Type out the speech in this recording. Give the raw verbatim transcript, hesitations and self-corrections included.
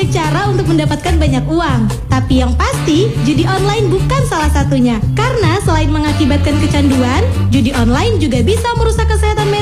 banyak cara untuk mendapatkan banyak uang. Tapi yang pasti, judi online bukan salah satunya. Karena selain mengakibatkan kecanduan, judi online juga bisa merusak kesehatan mental